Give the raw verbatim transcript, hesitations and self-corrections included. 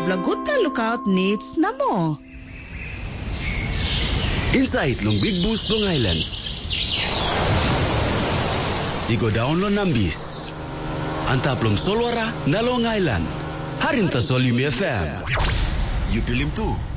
Blagut na lookout needs na mo. Inside long Big Boost Long Islands. Igo download nambis. Antap long Solwara na Long Island. Harinta Solim F M. You pilim tu.